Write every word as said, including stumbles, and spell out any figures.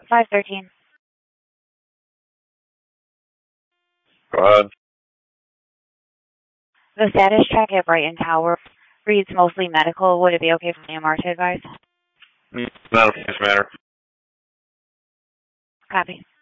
five thirteen. Go ahead. The status track at Brighton Tower reads mostly medical. Would it be okay for E M R to advise? Not a case matter. Copy.